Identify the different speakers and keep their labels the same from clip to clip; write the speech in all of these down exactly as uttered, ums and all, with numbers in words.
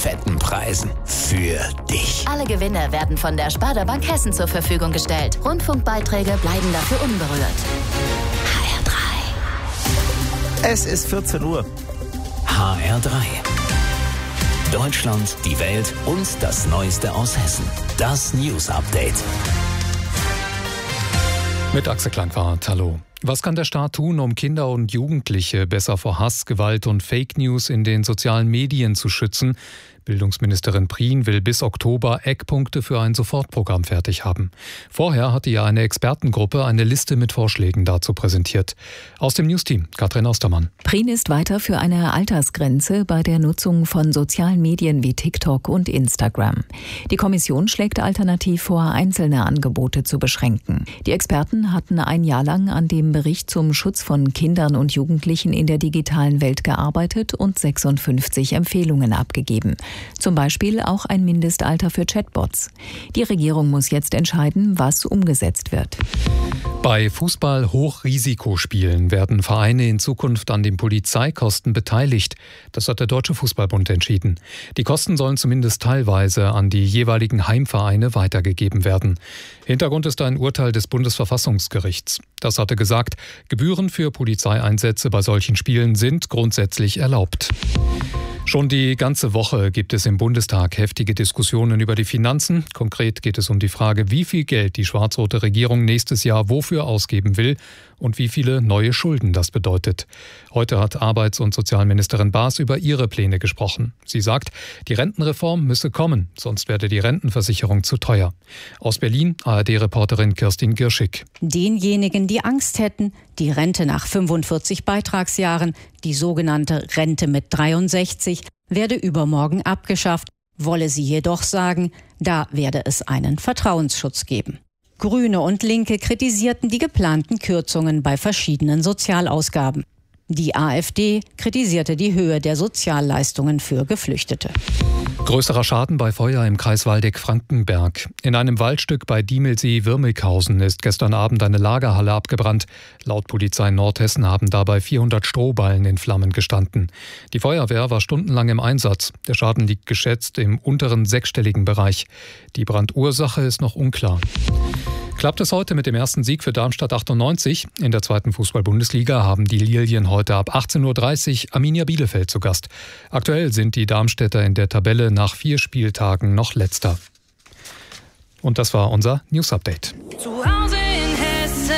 Speaker 1: fetten Preisen. Für dich.
Speaker 2: Alle Gewinne werden von der Sparda Bank Hessen zur Verfügung gestellt. Rundfunkbeiträge bleiben dafür unberührt. H R drei.
Speaker 3: Es ist vierzehn Uhr.
Speaker 1: H R drei. Deutschland, die Welt und das Neueste aus Hessen. Das News Update.
Speaker 4: Mit Axel Klangwart, hallo. Was kann der Staat tun, um Kinder und Jugendliche besser vor Hass, Gewalt und Fake News in den sozialen Medien zu schützen? Bildungsministerin Prien will bis Oktober Eckpunkte für ein Sofortprogramm fertig haben. Vorher hatte ja eine Expertengruppe eine Liste mit Vorschlägen dazu präsentiert. Aus dem Newsteam, Katrin Ostermann.
Speaker 5: Prien ist weiter für eine Altersgrenze bei der Nutzung von sozialen Medien wie TikTok und Instagram. Die Kommission schlägt alternativ vor, einzelne Angebote zu beschränken. Die Experten hatten ein Jahr lang an dem Bericht zum Schutz von Kindern und Jugendlichen in der digitalen Welt gearbeitet und sechsundfünfzig Empfehlungen abgegeben. Zum Beispiel auch ein Mindestalter für Chatbots. Die Regierung muss jetzt entscheiden, was umgesetzt wird.
Speaker 4: Bei Fußball-Hochrisikospielen werden Vereine in Zukunft an den Polizeikosten beteiligt. Das hat der Deutsche Fußballbund entschieden. Die Kosten sollen zumindest teilweise an die jeweiligen Heimvereine weitergegeben werden. Hintergrund ist ein Urteil des Bundesverfassungsgerichts. Das hatte gesagt, Gebühren für Polizeieinsätze bei solchen Spielen sind grundsätzlich erlaubt. Schon die ganze Woche gibt es im Bundestag heftige Diskussionen über die Finanzen. Konkret geht es um die Frage, wie viel Geld die schwarz-rote Regierung nächstes Jahr wofür ausgeben will und wie viele neue Schulden das bedeutet. Heute hat Arbeits- und Sozialministerin Baas über ihre Pläne gesprochen. Sie sagt, die Rentenreform müsse kommen, sonst werde die Rentenversicherung zu teuer. Aus Berlin A R D-Reporterin Kirstin Girschig.
Speaker 6: Denjenigen, die Angst hätten, die Rente nach fünfundvierzig Beitragsjahren, die sogenannte Rente mit dreiundsechzig, werde übermorgen abgeschafft, wolle sie jedoch sagen, da werde es einen Vertrauensschutz geben. Grüne und Linke kritisierten die geplanten Kürzungen bei verschiedenen Sozialausgaben. Die AfD kritisierte die Höhe der Sozialleistungen für Geflüchtete.
Speaker 4: Größerer Schaden bei Feuer im Kreis Waldeck-Frankenberg. In einem Waldstück bei Diemelsee-Wirmickhausen ist gestern Abend eine Lagerhalle abgebrannt. Laut Polizei Nordhessen haben dabei vierhundert Strohballen in Flammen gestanden. Die Feuerwehr war stundenlang im Einsatz. Der Schaden liegt geschätzt im unteren sechsstelligen Bereich. Die Brandursache ist noch unklar. Klappt es heute mit dem ersten Sieg für Darmstadt achtundneunzig? In der zweiten Fußball-Bundesliga haben die Lilien heute ab achtzehn Uhr dreißig Arminia Bielefeld zu Gast. Aktuell sind die Darmstädter in der Tabelle nach vier Spieltagen noch Letzter. Und das war unser News Update.
Speaker 7: Zu Hause in Hessen.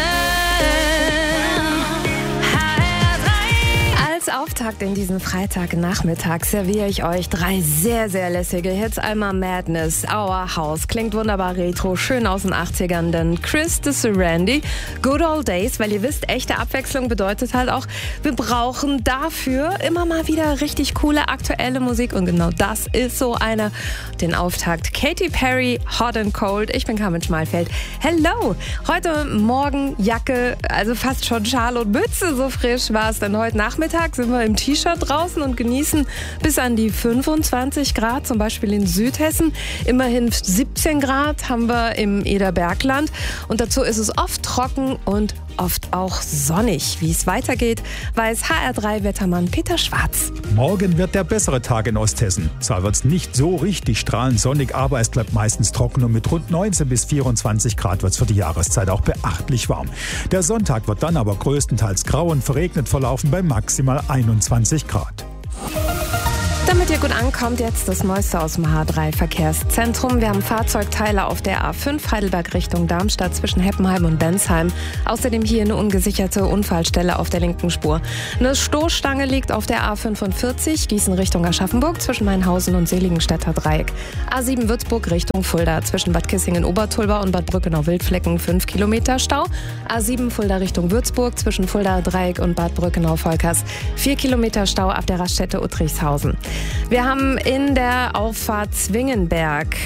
Speaker 7: Als Auftakt in diesen Freitagnachmittag serviere ich euch drei sehr, sehr lässige Hits. Einmal Madness, Our House, klingt wunderbar retro, schön aus den achtzigern. Dann Chris de Randy, Good Old Days, weil ihr wisst, echte Abwechslung bedeutet halt auch, wir brauchen dafür immer mal wieder richtig coole, aktuelle Musik. Und genau das ist so eine. Den Auftakt Katy Perry, Hot and Cold. Ich bin Carmen Schmalfeld. Hello! Heute Morgen Jacke, also fast schon Schal und Mütze, so frisch war es. Denn heute Nachmittag sind wir im T-Shirt draußen und genießen bis an die fünfundzwanzig Grad, zum Beispiel in Südhessen. Immerhin siebzehn Grad haben wir im Ederbergland. Und dazu ist es oft trocken und oft auch sonnig. Wie es weitergeht, weiß H R drei Wettermann Peter Schwarz.
Speaker 8: Morgen wird der bessere Tag in Osthessen. Zwar wird es nicht so richtig strahlend sonnig, aber es bleibt meistens trocken und mit rund neunzehn bis vierundzwanzig Grad wird es für die Jahreszeit auch beachtlich warm. Der Sonntag wird dann aber größtenteils grau und verregnet verlaufen bei maximal einundzwanzig Grad.
Speaker 7: Damit ihr gut ankommt, jetzt das Neueste aus dem H drei Verkehrszentrum. Wir haben Fahrzeugteile auf der A fünf Heidelberg Richtung Darmstadt zwischen Heppenheim und Bensheim. Außerdem hier eine ungesicherte Unfallstelle auf der linken Spur. Eine Stoßstange liegt auf der A fünfundvierzig Gießen Richtung Aschaffenburg zwischen Mainhausen und Seligenstädter Dreieck. A sieben Würzburg Richtung Fulda zwischen Bad Kissingen-Obertulba und Bad Brückenau-Wildflecken fünf Kilometer Stau. A sieben Fulda Richtung Würzburg zwischen Fulda Dreieck und Bad Brückenau-Volkers vier Kilometer Stau ab der Raststätte Uttrichshausen. Wir haben in der Auffahrt Zwingenberg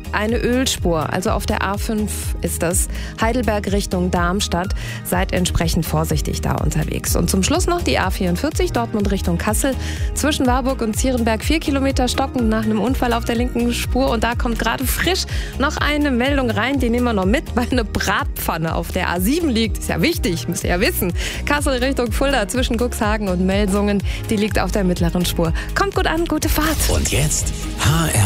Speaker 7: eine Ölspur, also auf der A fünf ist das, Heidelberg Richtung Darmstadt. Seid entsprechend vorsichtig da unterwegs. Und zum Schluss noch die A vierundvierzig, Dortmund Richtung Kassel. Zwischen Warburg und Zierenberg vier Kilometer stockend nach einem Unfall auf der linken Spur. Und da kommt gerade frisch noch eine Meldung rein, die nehmen wir noch mit, weil eine Bratpfanne auf der A sieben liegt. Ist ja wichtig, müsst ihr ja wissen. Kassel Richtung Fulda zwischen Cuxhagen und Melsungen, die liegt auf der mittleren Spur. Kommt gut an, gute Fahrt.
Speaker 1: Und jetzt H R